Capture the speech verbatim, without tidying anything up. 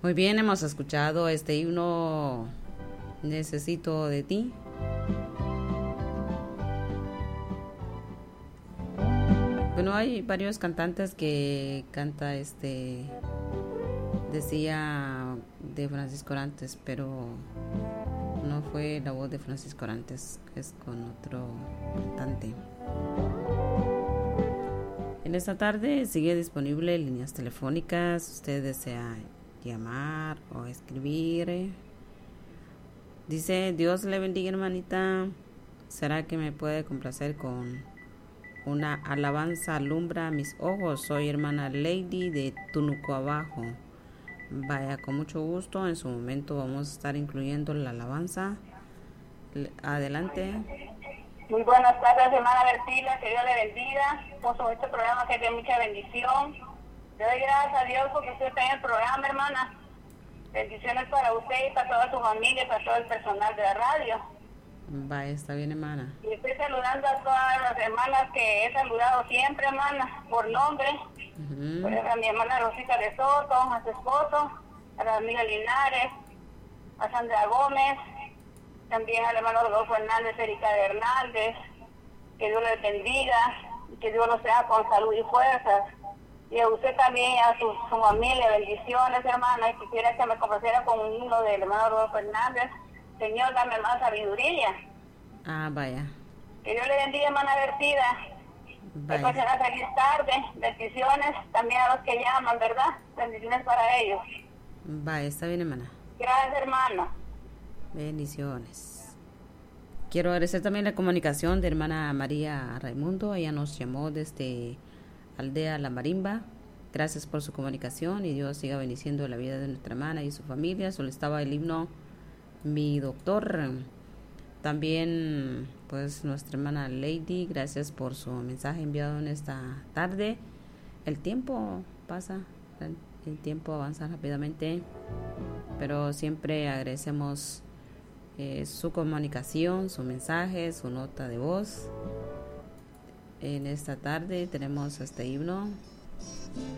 Muy bien, hemos escuchado este himno, Necesito de ti. Bueno, hay varios cantantes que canta este, decía de Francisco Orantes, pero no fue la voz de Francisco Orantes, es con otro cantante. En esta tarde sigue disponible líneas telefónicas. Si usted desea llamar o escribir. Dice: Dios le bendiga, hermanita. ¿Será que me puede complacer con una alabanza? Alumbra mis ojos. Soy hermana Lady de Tunuco Abajo. Vaya, con mucho gusto. En su momento vamos a estar incluyendo la alabanza. Adelante. Muy buenas tardes, hermana Bertila, que Dios le bendiga por sobre este programa que es de mucha bendición. Le doy gracias a Dios porque usted está en el programa, hermana. Bendiciones para usted y para toda su familia y para todo el personal de la radio. Vaya, está bien, hermana. Y estoy saludando a todas las hermanas que he saludado siempre, hermana, por nombre. Uh-huh. Pues a mi hermana Rosita de Soto, a su esposo, a la amiga Linares, a Sandra Gómez, también al hermano Rodolfo Hernández, Erika Hernández. Que Dios les bendiga, que Dios los sea con salud y fuerzas. Y a usted también y a su, su familia, bendiciones, hermana. Y quisiera que me complaciera con un himno del hermano Rodolfo Hernández. Señor, dame más sabiduría. Ah, vaya. Que Dios le bendiga, hermana Vertida. Que pasen una feliz tarde. Bendiciones también a los que llaman, ¿verdad? Bendiciones para ellos. Vaya, está bien, hermana. Gracias, hermana. Bendiciones. Quiero agradecer también la comunicación de hermana María Raimundo. Ella nos llamó desde Aldea La Marimba. Gracias por su comunicación y Dios siga bendiciendo la vida de nuestra hermana y su familia. Solicitaba el himno Mi Doctor. También pues nuestra hermana Lady, gracias por su mensaje enviado en esta tarde. El tiempo pasa, el tiempo avanza rápidamente, pero siempre agradecemos eh, su comunicación, su mensaje, su nota de voz. En esta tarde tenemos este himno.